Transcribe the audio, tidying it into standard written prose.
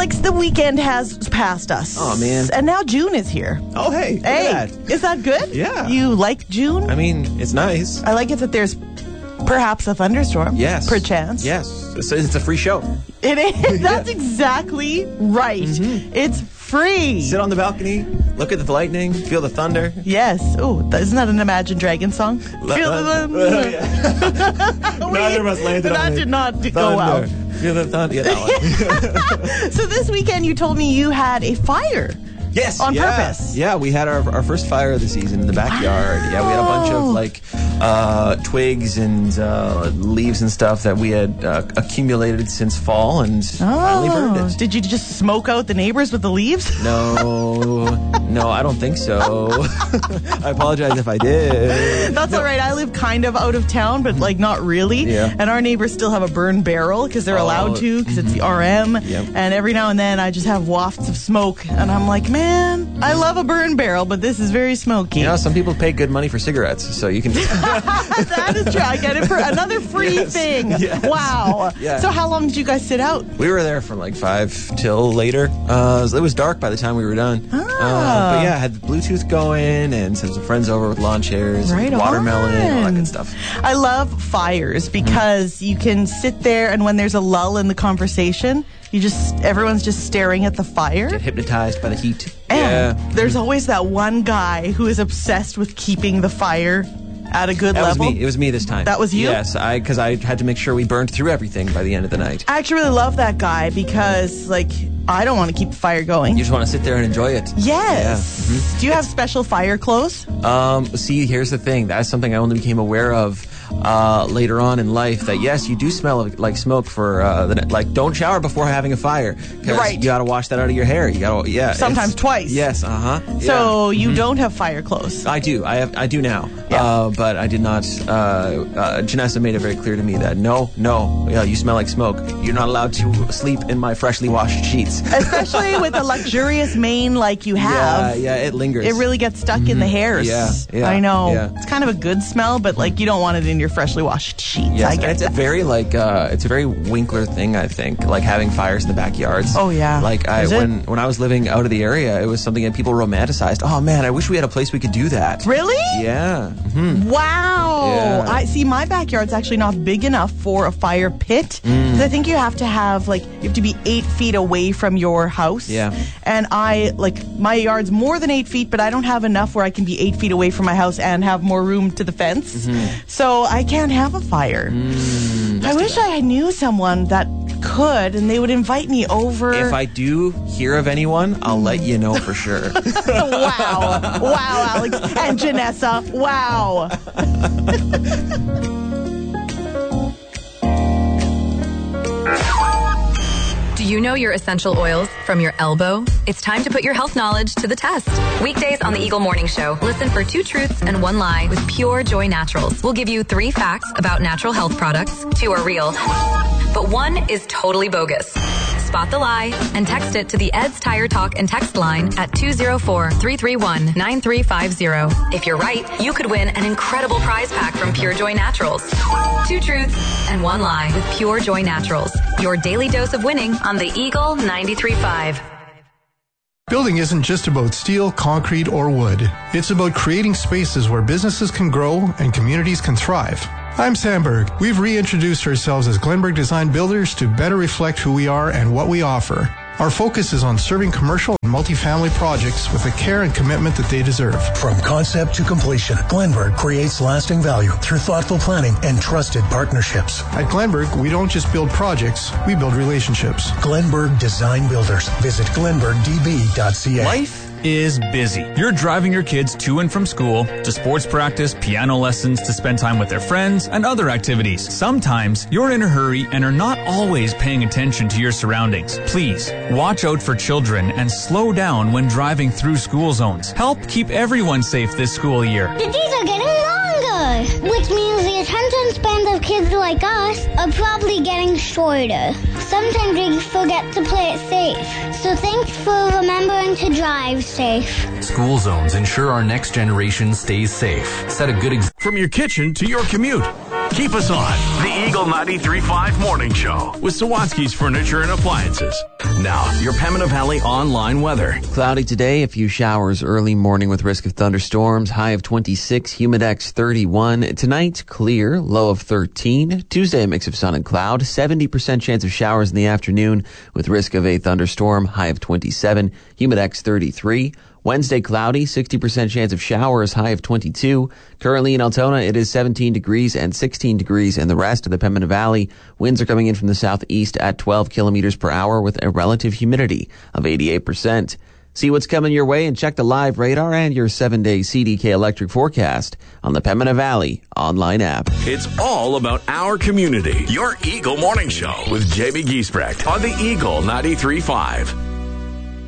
Alex, the weekend has passed us. Oh, man. And now June is here. Oh, hey. Look at that. Is that good? Yeah. You like June? I mean, it's nice. I like it that there's perhaps a thunderstorm. Yes. Perchance. Yes. It's a free show. It is. That's exactly right. It's free. Sit on the balcony, look at the lightning, feel the thunder. Yes. Oh, isn't that an Imagine Dragons song? Feel the thunder. Neither of us landed on it. That did not go well. Feel the thunder. Yeah, that one. So this weekend you told me you had a fire. Yes. On purpose. Yeah, we had our first fire of the season in the backyard. Wow. Yeah, we had a bunch of twigs and leaves and stuff that we had accumulated since fall and finally burned it. Did you just smoke out the neighbors with the leaves? No, I don't think so. I apologize if I did. That's all right. I live kind of out of town, but like not really. Yeah. And our neighbors still have a burn barrel because they're allowed to because it's the RM. Yep. And every now and then I just have wafts of smoke and I'm like, man, I love a burn barrel, but this is very smoky. You know, some people pay good money for cigarettes, so you can... That is true. I get it for another free thing. Yes. Wow. Yeah. So how long did you guys sit out? We were there from like 5 till later. It was dark by the time we were done. But yeah, I had the Bluetooth going and sent some friends over with lawn chairs, and watermelon, and all that good stuff. I love fires because you can sit there and when there's a lull in the conversation, everyone's just staring at the fire. Get hypnotized by the heat. And there's always that one guy who is obsessed with keeping the fire at a good level. It was me this time. That was you? Yes, because I had to make sure we burned through everything by the end of the night. I actually really love that guy because, like, I don't want to keep the fire going. You just want to sit there and enjoy it. Yes. Yeah. Do you have special fire clothes? See, here's the thing. That's something I only became aware of later on in life. That yes, you do smell like smoke for don't shower before having a fire. Right. You got to wash that out of your hair. You got to sometimes twice. Yes. So you don't have fire clothes. I do. I do now. Yeah. But I did not. Janessa made it very clear to me that no, you smell like smoke. You're not allowed to sleep in my freshly washed sheets. Especially with a luxurious mane like you have. Yeah, it lingers. It really gets stuck in the hairs. Yeah, I know. Yeah. It's kind of a good smell, but like you don't want it in your freshly washed sheets. Yes, I get it's that. it's a very Winkler thing, I think, like having fires in the backyards. Oh yeah. Like when I was living out of the area, it was something that people romanticized. Oh man, I wish we had a place we could do that. Really? Yeah. Wow. Yeah. I see. My backyard's actually not big enough for a fire pit. 'Cause I think you have to be 8 feet away from your house. Yeah. And my yard's more than 8 feet, but I don't have enough where I can be 8 feet away from my house and have more room to the fence. So I can't have a fire. I wish I knew someone that could, and they would invite me over. If I do hear of anyone, I'll let you know for sure. Wow, Alex and Janessa. Wow. Do you know your essential oils from your elbow? It's time to put your health knowledge to the test. Weekdays on the Eagle Morning Show, listen for 2 truths and 1 lie with Pure Joy Naturals. We'll give you 3 facts about natural health products. 2 are real, but 1 is totally bogus. Spot the lie and text it to the Ed's Tire Talk and text line at 204-331-9350. If you're right, you could win an incredible prize pack from Pure Joy Naturals. 2 truths and 1 lie with Pure Joy Naturals. Your daily dose of winning on the Eagle 93.5. Building isn't just about steel, concrete, or wood. It's about creating spaces where businesses can grow and communities can thrive. I'm Sandberg. We've reintroduced ourselves as Glenberg Design Builders to better reflect who we are and what we offer. Our focus is on serving commercial and multifamily projects with the care and commitment that they deserve. From concept to completion, Glenberg creates lasting value through thoughtful planning and trusted partnerships. At Glenberg, we don't just build projects, we build relationships. Glenberg Design Builders. Visit glenbergdb.ca. Life is busy. You're driving your kids to and from school, to sports practice, piano lessons, to spend time with their friends, and other activities. Sometimes you're in a hurry and are not always paying attention to your surroundings. Please, watch out for children and slow down when driving through school zones. Help keep everyone safe this school year. The days are getting longer, which means the attention spans of kids like us are probably getting shorter. Sometimes we forget to play it safe. So thanks for remembering to drive safe. School zones ensure our next generation stays safe. Set a good example. From your kitchen to your commute, Keep us on the Eagle 93.5 Morning Show with Sawatsky's Furniture and Appliances. Now, your Pembina Valley online weather. Cloudy today, a few showers early morning with risk of thunderstorms, high of 26, humidex 31. Tonight, clear, low of 13. Tuesday, a mix of sun and cloud, 70% chance of showers in the afternoon with risk of a thunderstorm, high of 27, humidex 33. Wednesday, cloudy, 60% chance of showers, high of 22. Currently in Altona, it is 17 degrees and 16 degrees in the rest of the Pembina Valley. Winds are coming in from the southeast at 12 kilometers per hour with a relative humidity of 88%. See what's coming your way and check the live radar and your 7-day CDK electric forecast on the Pembina Valley online app. It's all about our community. Your Eagle Morning Show with Jamie Giesbrecht on the Eagle 93.5.